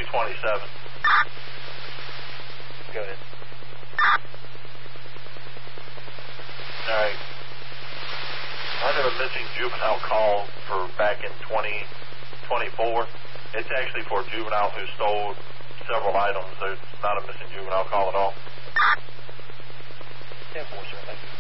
227. Go ahead. All right. I have a missing juvenile call for back in 2024. It's actually for a juvenile who stole several items. There's not a missing juvenile call at all. 10-4, sir. Thank you.